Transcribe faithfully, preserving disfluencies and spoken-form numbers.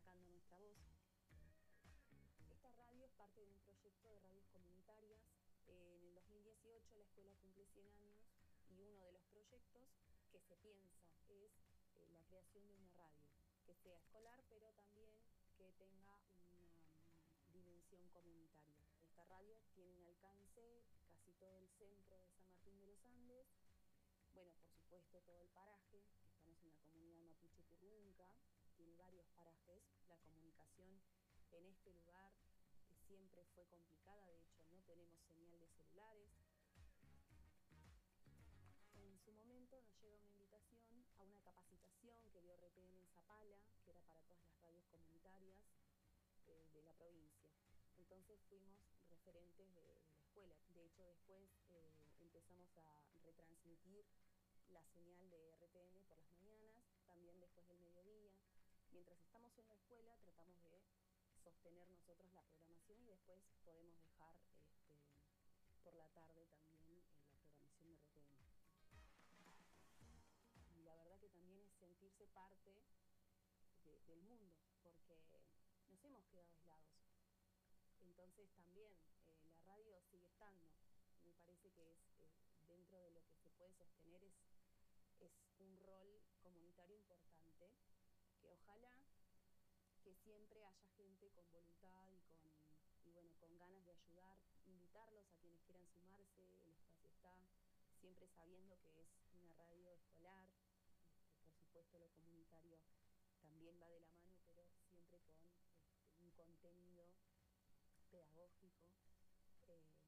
amplificando nuestra voz. Esta radio es parte de un proyecto de radios comunitarias. Eh, en el dos mil dieciocho la escuela cumple cien años y uno de los proyectos que se piensa es eh, la creación de una radio que sea escolar, pero también que tenga una um, dimensión comunitaria. Esta radio tiene un alcance casi todo el centro de San Martín de los Andes, bueno, por supuesto todo el paraje, que estamos en la comunidad mapuche Currunca, tiene varios parajes. La comunicación en este lugar eh, siempre fue complicada, de hecho no tenemos señal de celulares. En su momento nos llega una invitación a una capacitación que dio R T N en Zapala, que era para todas las radios comunitarias eh, de la provincia. Entonces fuimos referentes de, de la escuela. De hecho, después eh, empezamos a retransmitir la señal de R T N por las mañanas, también después del mediodía. Mientras estamos en la escuela tratamos de sostener nosotros la programación y después podemos dejar este, por la tarde también eh, la programación de R T N. Y la verdad que también es sentirse parte de, del mundo, porque nos hemos quedado aislados. Entonces también eh, la radio sigue estando. Me parece que es eh, dentro de lo que se puede sostener es, es un rol comunitario importante, que ojalá que siempre haya gente con voluntad y con, y bueno, con ganas de ayudar, invitarlos a quienes quieran sumarse. El espacio está, siempre sabiendo que es una radio escolar, este, por supuesto lo comunitario también va de la mano, pero siempre con este, un contenido pedagógico, eh,